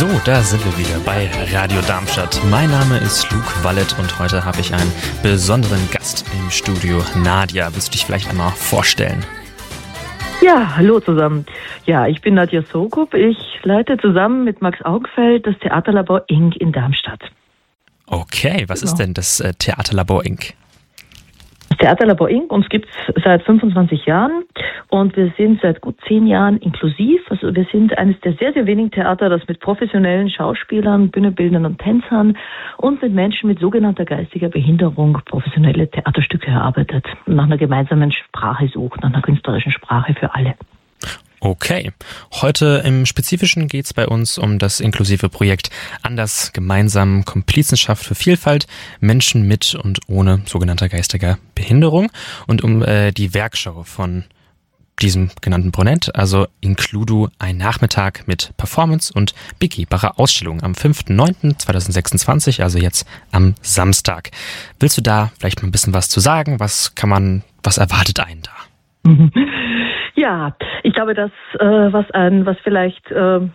So, da sind wir wieder bei Radio Darmstadt. Mein Name ist Luke Wallet und heute habe ich einen besonderen Gast im Studio. Nadja, willst du dich vielleicht einmal vorstellen? Ja, hallo zusammen. Ja, ich bin Nadja Sokup. Ich leite zusammen mit Max Augenfeld das Theaterlabor Inc. in Darmstadt. Okay, was ist denn das Theaterlabor Inc.? Das Theaterlabor Inc. uns gibt es seit 25 Jahren und wir sind seit gut 10 Jahren inklusiv. Also wir sind eines der sehr, sehr wenigen Theater, das mit professionellen Schauspielern, Bühnenbildnern und Tänzern und mit Menschen mit sogenannter geistiger Behinderung professionelle Theaterstücke erarbeitet und nach einer gemeinsamen Sprache sucht, nach einer künstlerischen Sprache für alle. Okay, heute im Spezifischen geht es bei uns um das inklusive Projekt Anders gemeinsam Komplizenschaft für Vielfalt, Menschen mit und ohne sogenannter geistiger Behinderung und um die Werkschau von diesem genannten Projekt, also Includu, ein Nachmittag mit Performance und begehbarer Ausstellung am 5.9.2026, also jetzt am Samstag. Willst du da vielleicht mal ein bisschen was zu sagen? Was erwartet einen da? Ja, ich glaube, dass was vielleicht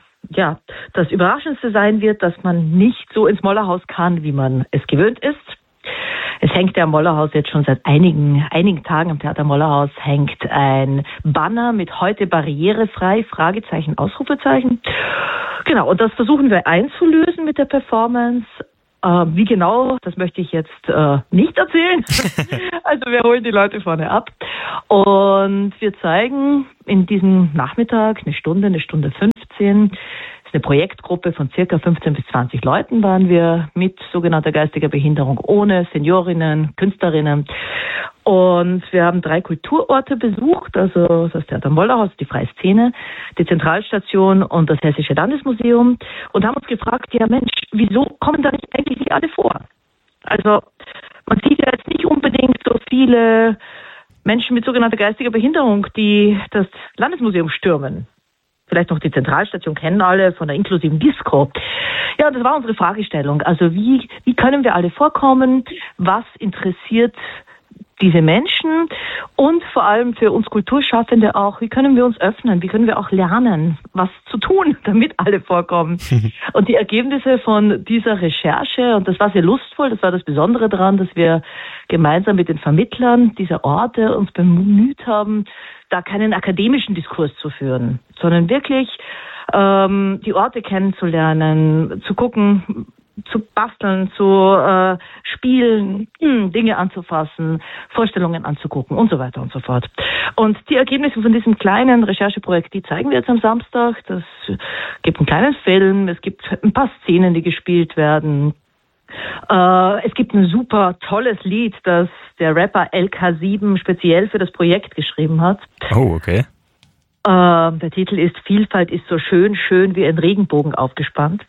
das Überraschendste sein wird, dass man nicht so ins Mollerhaus kann, wie man es gewöhnt ist. Es hängt ja am Mollerhaus jetzt schon seit einigen Tagen am Theater Mollerhaus hängt ein Banner mit heute barrierefrei, Fragezeichen, Ausrufezeichen. Genau, und das versuchen wir einzulösen mit der Performance. Wie genau, das möchte ich jetzt nicht erzählen. Also wir holen die Leute vorne ab und wir zeigen in diesem Nachmittag eine Stunde 15. Das ist eine Projektgruppe von circa 15 bis 20 Leuten waren wir mit sogenannter geistiger Behinderung, ohne Seniorinnen, Künstlerinnen. Und wir haben 3 Kulturorte besucht, also das Theater Mollerhaus, die Freie Szene, die Zentralstation und das Hessische Landesmuseum und haben uns gefragt, ja Mensch, wieso kommen da eigentlich nicht alle vor? Also man sieht ja jetzt nicht unbedingt so viele Menschen mit sogenannter geistiger Behinderung, die das Landesmuseum stürmen. Vielleicht noch die Zentralstation kennen alle von der inklusiven Disco. Ja, das war unsere Fragestellung. Also wie können wir alle vorkommen? Was interessiert diese Menschen und vor allem für uns Kulturschaffende auch, wie können wir uns öffnen, wie können wir auch lernen, was zu tun, damit alle vorkommen. Und die Ergebnisse von dieser Recherche, und das war sehr lustvoll, das war das Besondere daran, dass wir gemeinsam mit den Vermittlern dieser Orte uns bemüht haben, da keinen akademischen Diskurs zu führen, sondern wirklich die Orte kennenzulernen, zu gucken, zu basteln, zu spielen, Dinge anzufassen, Vorstellungen anzugucken und so weiter und so fort. Und die Ergebnisse von diesem kleinen Rechercheprojekt, die zeigen wir jetzt am Samstag. Das gibt einen kleinen Film, es gibt ein paar Szenen, die gespielt werden. Es gibt ein super tolles Lied, das der Rapper LK7 speziell für das Projekt geschrieben hat. Oh, okay. Der Titel ist Vielfalt ist so schön, schön wie ein Regenbogen aufgespannt.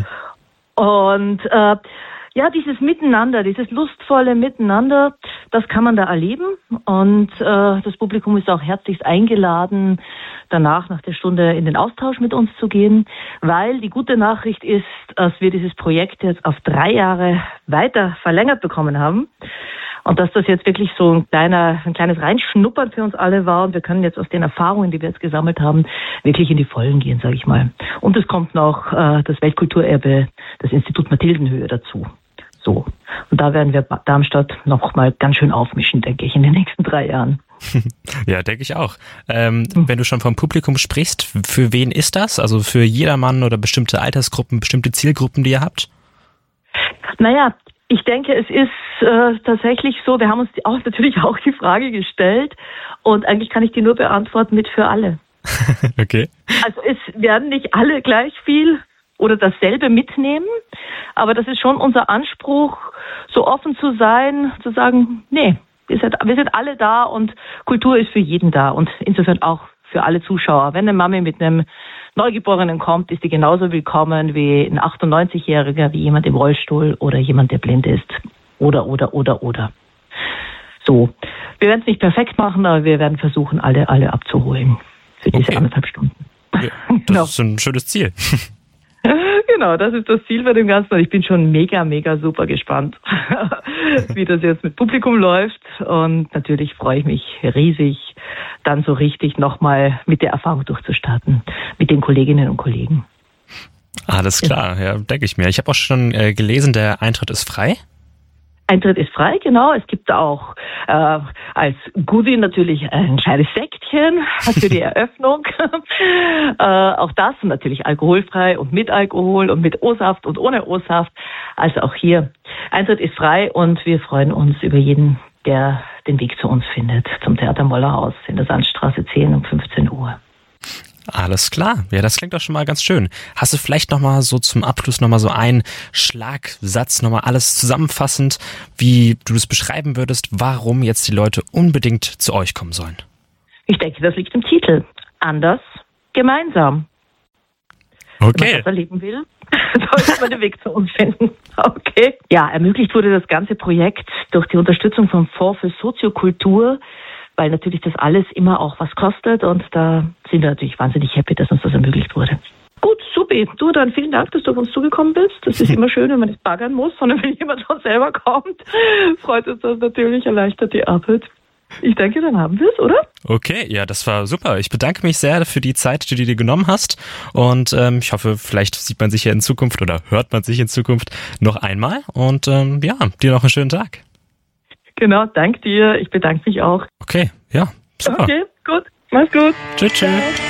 Und dieses Miteinander, dieses lustvolle Miteinander, das kann man da erleben. Und das Publikum ist auch herzlichst eingeladen, danach nach der Stunde in den Austausch mit uns zu gehen, weil die gute Nachricht ist, dass wir dieses Projekt jetzt auf 3 Jahre weiter verlängert bekommen haben. Und dass das jetzt wirklich so ein kleines Reinschnuppern für uns alle war. Und wir können jetzt aus den Erfahrungen, die wir jetzt gesammelt haben, wirklich in die Vollen gehen, sage ich mal. Und es kommt noch das Weltkulturerbe, das Institut Mathildenhöhe dazu. So. Und da werden wir Darmstadt noch mal ganz schön aufmischen, denke ich, in den nächsten 3 Jahren. Ja, denke ich auch. Wenn du schon vom Publikum sprichst, für wen ist das? Also für jedermann oder bestimmte Altersgruppen, bestimmte Zielgruppen, die ihr habt? Naja, ich denke, es ist tatsächlich so, wir haben uns natürlich auch die Frage gestellt und eigentlich kann ich die nur beantworten mit für alle. Okay. Also es werden nicht alle gleich viel oder dasselbe mitnehmen, aber das ist schon unser Anspruch, so offen zu sein, zu sagen, nee, wir sind alle da und Kultur ist für jeden da und insofern auch für alle Zuschauer. Wenn eine Mami mit einem Neugeborenen kommt, ist die genauso willkommen wie ein 98-Jähriger, wie jemand im Rollstuhl oder jemand, der blind ist. Oder. So. Wir werden es nicht perfekt machen, aber wir werden versuchen, alle abzuholen für diese 1,5 Stunden. Ja, das ist ein schönes Ziel. Genau, das ist das Ziel bei dem Ganzen. Und ich bin schon mega super gespannt, wie das jetzt mit Publikum läuft. Und natürlich freue ich mich riesig, dann so richtig nochmal mit der Erfahrung durchzustarten, mit den Kolleginnen und Kollegen. Alles klar, ja, denke ich mir. Ich habe auch schon gelesen, der Eintritt ist frei. Eintritt ist frei, genau. Es gibt auch als Goodie natürlich ein kleines Sektchen für die Eröffnung. Auch das natürlich alkoholfrei und mit Alkohol und mit O-Saft und ohne O-Saft. Also auch hier, Eintritt ist frei und wir freuen uns über jeden, der den Weg zu uns findet, zum Theater Mollerhaus in der Sandstraße 10 um 15 Uhr. Alles klar. Ja, das klingt doch schon mal ganz schön. Hast du vielleicht nochmal so zum Abschluss nochmal so einen Schlagsatz, nochmal alles zusammenfassend, wie du es beschreiben würdest, warum jetzt die Leute unbedingt zu euch kommen sollen? Ich denke, das liegt im Titel. Anders, gemeinsam. Okay. Wenn man das erleben will, sollte man den Weg zu uns finden. Okay. Ja, ermöglicht wurde das ganze Projekt durch die Unterstützung vom Fonds für Soziokultur, weil natürlich das alles immer auch was kostet und da sind wir natürlich wahnsinnig happy, dass uns das ermöglicht wurde. Gut, supi. Du, dann vielen Dank, dass du auf uns zugekommen bist. Das ist immer schön, wenn man nicht baggern muss, sondern wenn jemand von selber kommt, freut uns das natürlich, erleichtert die Arbeit. Ich denke, dann haben wir es, oder? Okay, ja, das war super. Ich bedanke mich sehr für die Zeit, die du dir genommen hast und ich hoffe, vielleicht sieht man sich ja in Zukunft oder hört man sich in Zukunft noch einmal und ja, dir noch einen schönen Tag. Genau, danke dir. Ich bedanke mich auch. Okay, ja, super. Okay, gut. Mach's gut. Tschüss.